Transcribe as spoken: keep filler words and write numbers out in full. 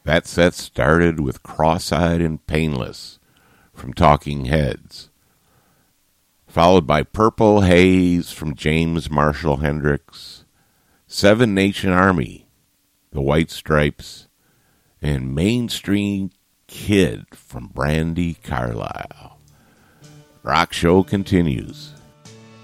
That set started with Cross-Eyed and Painless from Talking Heads, followed by Purple Haze from James Marshall Hendricks, Seven Nation Army, The White Stripes, and Main Street Kid from Brandi Carlile. Rock Show continues.